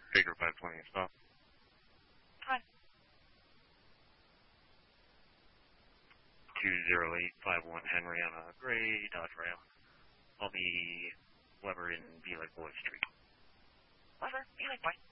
Baker 520, stop. Hi. 20851 Henry on a gray Dodge Ram. I'll be Weber in Be Like Boy Street. Weber, Be Like Boy.